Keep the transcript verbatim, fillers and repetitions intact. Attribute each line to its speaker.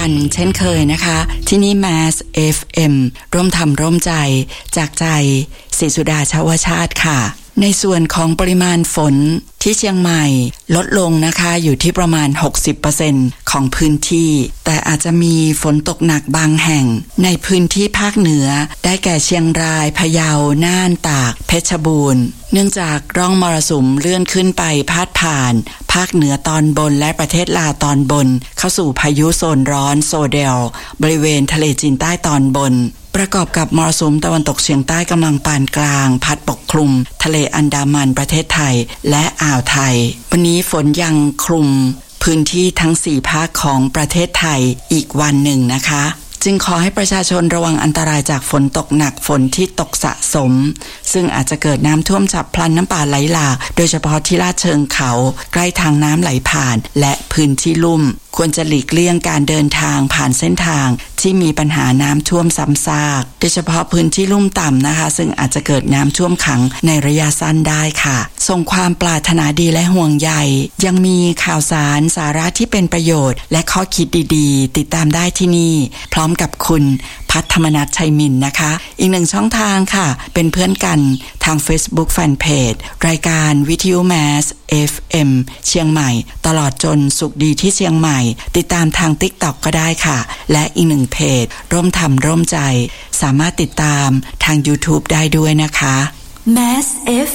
Speaker 1: กันเช่นเคยนะคะที่นี่ Mass เอฟ เอ็ม ร่วมทำร่วมใจจากใจศรีสุดาชวชาติค่ะในส่วนของปริมาณฝนที่เชียงใหม่ลดลงนะคะอยู่ที่ประมาณ หกสิบเปอร์เซ็นต์ ของพื้นที่แต่อาจจะมีฝนตกหนักบางแห่งในพื้นที่ภาคเหนือได้แก่เชียงรายพะเยาน่านตากเพชรบูรณ์เนื่องจากร่องมรสุมเลื่อนขึ้นไปพาดผ่านภาคเหนือตอนบนและประเทศลาวตอนบนเข้าสู่พายุโซนร้อนโซเดลบริเวณทะเลจีนใต้ตอนบนประกอบกับมรสุมตะวันตกเฉียงใต้กำลังปานกลางพัดปกคลุมทะเลอันดามันประเทศไทยและอ่าวไทยวันนี้ฝนยังคลุมพื้นที่ทั้งสี่ภาคของประเทศไทยอีกวันหนึ่งนะคะจึงขอให้ประชาชนระวังอันตรายจากฝนตกหนักฝนที่ตกสะสมซึ่งอาจจะเกิดน้ำท่วมฉับพลันน้ำป่าไหลหลากโดยเฉพาะที่ลาดเชิงเขาใกล้ทางน้ำไหลผ่านและพื้นที่ลุ่มควรจะหลีกเลี่ยงการเดินทางผ่านเส้นทางที่มีปัญหาน้ำท่วมซ้ำซากโดยเฉพาะพื้นที่ลุ่มต่ำนะคะซึ่งอาจจะเกิดน้ำท่วมขังในระยะสั้นได้ค่ะส่งความปรารถนาดีและห่วงใยยังมีข่าวสารสาระที่เป็นประโยชน์และข้อคิดดีๆติดตามได้ที่นี่พร้อมกับคุณพัฒธรรมนัสชัยมินนะคะอีกหนึ่งช่องทางค่ะเป็นเพื่อนกันทาง Facebook Fanpage รายการวิทยุ Mass เอฟ เอ็ม เชียงใหม่ตลอดจนสุขดีที่เชียงใหม่ติดตามทาง TikTok ก็ได้ค่ะและอีกหนึ่งเพจร่วมทำร่วมใจสามารถติดตามทาง YouTube ได้ด้วยนะคะ
Speaker 2: Mass เอฟ